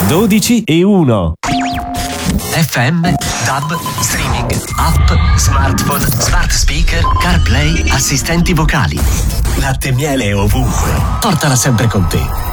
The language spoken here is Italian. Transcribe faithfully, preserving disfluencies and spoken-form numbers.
dodici e uno. F M, D A B, streaming, app, smartphone, smart speaker, CarPlay, assistenti vocali. Latte e miele ovunque. Portala sempre con te.